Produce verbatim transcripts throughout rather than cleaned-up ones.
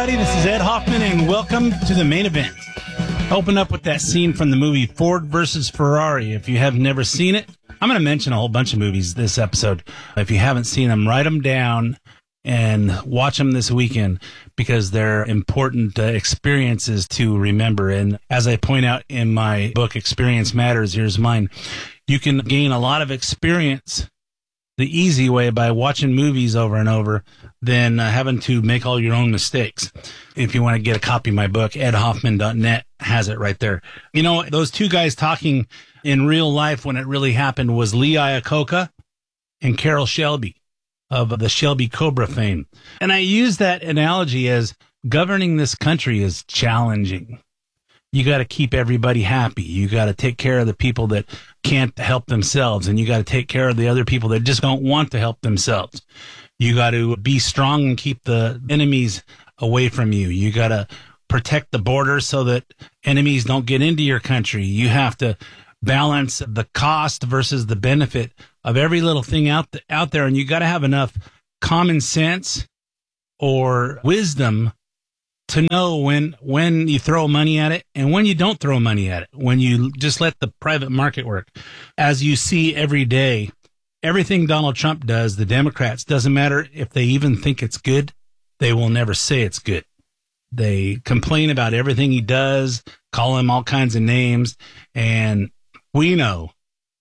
everybody. This is Ed Hoffman, and welcome to the main event. Open up with that scene from the movie Ford versus Ferrari. If you have never seen it, I'm going to mention a whole bunch of movies this episode. If you haven't seen them, write them down and watch them this weekend because they're important uh, experiences to remember. And as I point out in my book, Experience Matters, here's mine. You can gain a lot of experience the easy way by watching movies over and over than uh, having to make all your own mistakes. If you want to get a copy of my book, ed hoffman dot net has it right there. You know, those two guys talking in real life when it really happened was Lee Iacocca and Carroll Shelby of the Shelby Cobra fame. And I use that analogy as governing this country is challenging. You got to keep everybody happy. You got to take care of the people that can't help themselves, and you got to take care of the other people that just don't want to help themselves. You got to be strong and keep the enemies away from you. You got to protect the border so that enemies don't get into your country. You have to balance the cost versus the benefit of every little thing out th- out there, and you got to have enough common sense or wisdom to know when when you throw money at it and when you don't throw money at it, when you just let the private market work. As you see every day, everything Donald Trump does, the Democrats, doesn't matter if they even think it's good, they will never say it's good. They complain about everything he does, call him all kinds of names, and we know,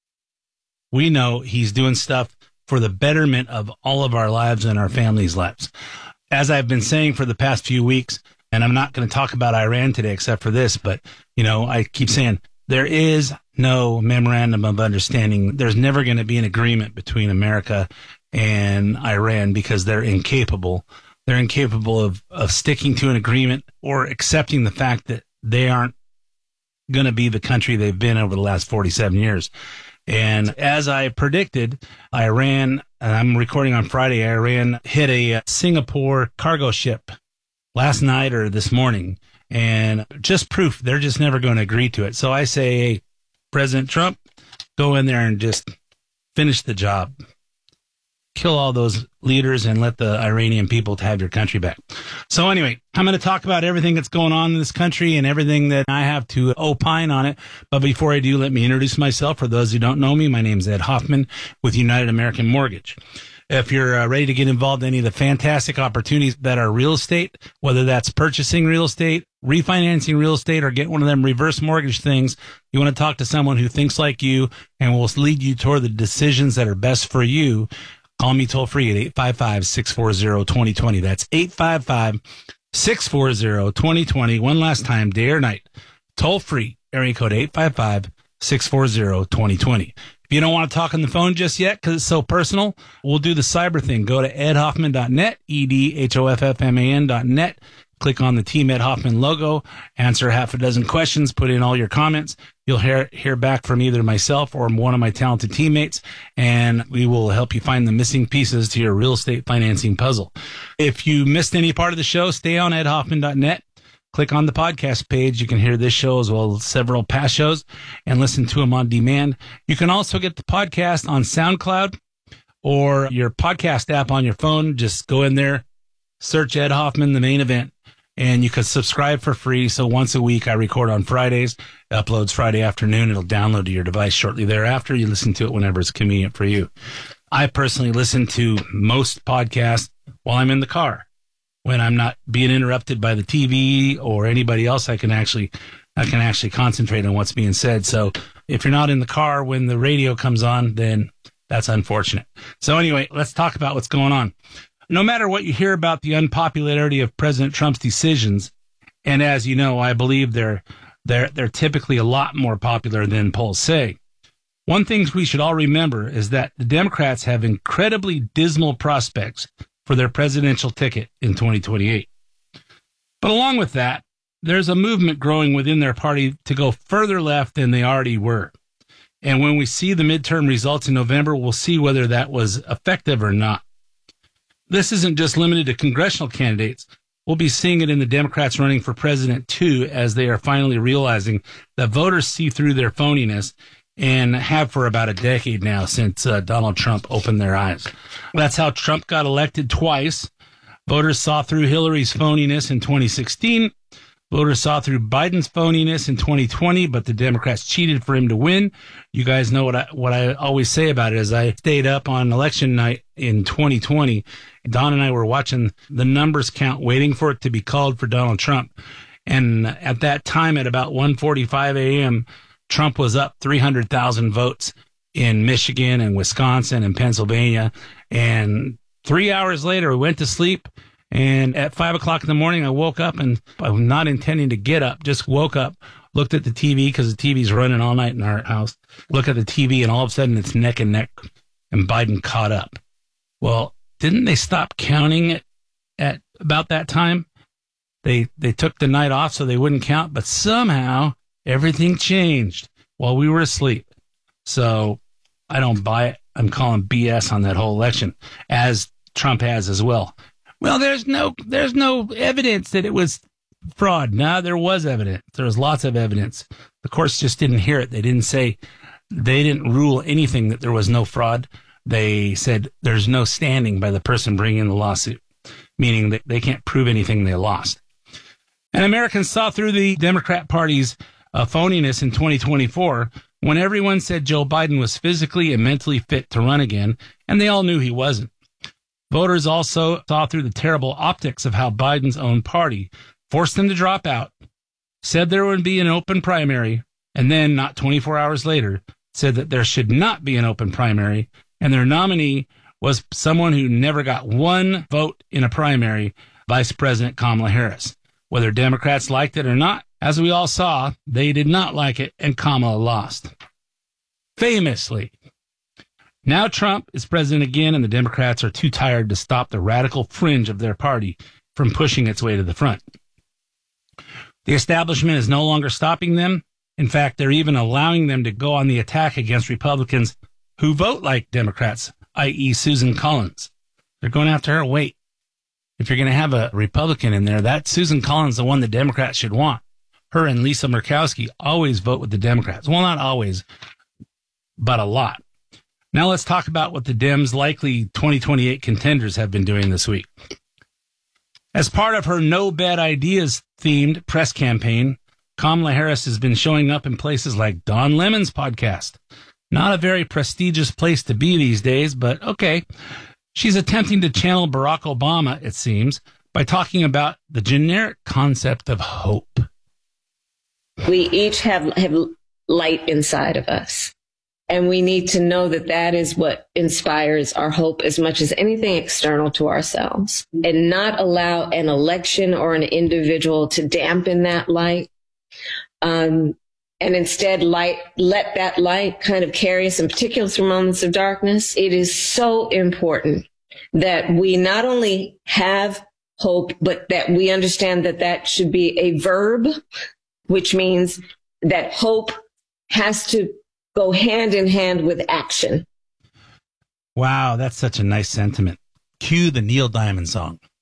we know he's doing stuff for the betterment of all of our lives and our families' lives. As I've been saying for the past few weeks, and I'm not going to talk about Iran today except for this, but, you know, I keep saying there is no memorandum of understanding. There's never going to be an agreement between America and Iran because they're incapable. They're incapable of, of sticking to an agreement or accepting the fact that they aren't going to be the country they've been over the last forty-seven years. And as I predicted, Iran, and I'm recording on Friday, Iran hit a Singapore cargo ship last night or this morning, and just proof they're just never going to agree to it. So I say, hey, President Trump, go in there and just finish the job. Kill all those leaders and let the Iranian people have your country back. So anyway, I'm going to talk about everything that's going on in this country and everything that I have to opine on it. But before I do, let me introduce myself. For those who don't know me, my name is Ed Hoffman with United American Mortgage. If you're uh, ready to get involved in any of the fantastic opportunities that are real estate, whether that's purchasing real estate, refinancing real estate, or get one of them reverse mortgage things, you want to talk to someone who thinks like you and will lead you toward the decisions that are best for you, call me toll free at eight five five, six four zero, two zero two zero. That's eight five five, six four zero, two zero two zero. One last time, day or night. Toll free, area code eight five five, six four zero, two zero two zero. If you don't want to talk on the phone just yet because it's so personal, we'll do the cyber thing. Go to ed hoffman dot net, E D H O F F M A N dot net. Click on the Team Ed Hoffman logo, answer half a dozen questions, put in all your comments. You'll hear hear back from either myself or one of my talented teammates, and we will help you find the missing pieces to your real estate financing puzzle. If you missed any part of the show, stay on ed hoffman dot net. Click on the podcast page. You can hear this show as well as several past shows and listen to them on demand. You can also get the podcast on SoundCloud or your podcast app on your phone. Just go in there, search Ed Hoffman, the main event, and you can subscribe for free. So once a week, I record on Fridays, uploads Friday afternoon. It'll download to your device shortly thereafter. You listen to it whenever it's convenient for you. I personally listen to most podcasts while I'm in the car. When I'm not being interrupted by the T V or anybody else, I can actually, I can actually concentrate on what's being said. So if you're not in the car when the radio comes on, then that's unfortunate. So anyway, let's talk about what's going on. No matter what you hear about the unpopularity of President Trump's decisions, and as you know, I believe they're they're they're typically a lot more popular than polls say. One thing we should all remember is that the Democrats have incredibly dismal prospects for their presidential ticket in twenty twenty-eight. But along with that, there's a movement growing within their party to go further left than they already were. And when we see the midterm results in November, we'll see whether that was effective or not. This isn't just limited to congressional candidates. We'll be seeing it in the Democrats running for president, too, as they are finally realizing that voters see through their phoniness and have for about a decade now since uh, Donald Trump opened their eyes. That's how Trump got elected twice. Voters saw through Hillary's phoniness in twenty sixteen. Voters saw through Biden's phoniness in twenty twenty, but the Democrats cheated for him to win. You guys know what I, what I always say about it is I stayed up on election night in twenty twenty. Don and I were watching the numbers count, waiting for it to be called for Donald Trump. And at that time, at about one forty-five a.m., Trump was up three hundred thousand votes in Michigan and Wisconsin and Pennsylvania. And three hours later, we went to sleep. And at five o'clock in the morning, I woke up and I'm not intending to get up, just woke up, looked at the T V because the T V's running all night in our house. Look at the T V and all of a sudden it's neck and neck and Biden caught up. Well, didn't they stop counting it at about that time? They, they took the night off so they wouldn't count, but somehow everything changed while we were asleep. So I don't buy it. I'm calling B S on that whole election, as Trump has as well. Well, there's no there's no evidence that it was fraud. No, there was evidence. There was lots of evidence. The courts just didn't hear it. They didn't say, they didn't rule anything that there was no fraud. They said there's no standing by the person bringing the lawsuit, meaning that they can't prove anything they lost. And Americans saw through the Democrat Party's uh, phoniness in twenty twenty-four when everyone said Joe Biden was physically and mentally fit to run again, and they all knew he wasn't. Voters also saw through the terrible optics of how Biden's own party forced him to drop out, said there would be an open primary, and then, not twenty-four hours later, said that there should not be an open primary, and their nominee was someone who never got one vote in a primary, Vice President Kamala Harris. Whether Democrats liked it or not, as we all saw, they did not like it, and Kamala lost. Famously. Now Trump is president again, and the Democrats are too tired to stop the radical fringe of their party from pushing its way to the front. The establishment is no longer stopping them. In fact, they're even allowing them to go on the attack against Republicans who vote like Democrats, that is. Susan Collins. They're going after her. Wait, if you're going to have a Republican in there, that Susan Collins is the one the Democrats should want. Her and Lisa Murkowski always vote with the Democrats. Well, not always, but a lot. Now let's talk about what the Dems' likely twenty twenty-eight contenders have been doing this week. As part of her No Bad Ideas themed press campaign, Kamala Harris has been showing up in places like Don Lemon's podcast. Not a very prestigious place to be these days, but okay. She's attempting to channel Barack Obama, it seems, by talking about the generic concept of hope. We each have, have light inside of us. And we need to know that that is what inspires our hope as much as anything external to ourselves, and not allow an election or an individual to dampen that light. Um, and instead light, let that light kind of carry us, in particular through moments of darkness. It is so important that we not only have hope, but that we understand that that should be a verb, which means that hope has to go hand in hand with action. Wow, that's such a nice sentiment. Cue the Neil Diamond song.